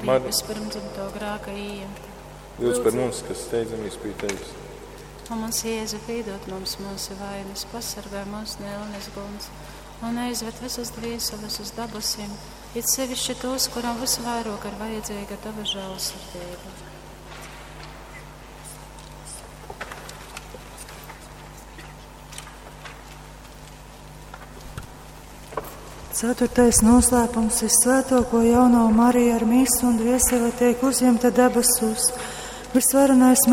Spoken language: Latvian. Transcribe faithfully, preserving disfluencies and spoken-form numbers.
grības par dzimto grāka ījumta. Lūdz par mums, kas steidzamīs pie Tevis. Un mums Jēzu piedot mums mūsu vainas, pasargāj mūsu nelnes guns, un aizved visas dvieseles uz dabasiem, it sevišķi tos, kurām visvairāk ir vajadzīga Tava žēlsirdība. Ceturtais noslēpums ir svētoko jauno Mariju ar misu un dvieseli tiek uzņemta debesos. Visvarenais